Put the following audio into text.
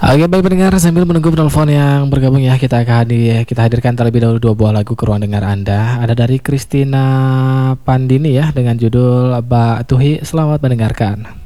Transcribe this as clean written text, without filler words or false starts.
Oke, baik pendengar, sambil menunggu penelpon yang bergabung ya, kita hadirkan terlebih dahulu dua buah lagu ke ruang dengar Anda. Ada dari Christina Pandini ya dengan judul Mbak Tuhi. Selamat mendengarkan.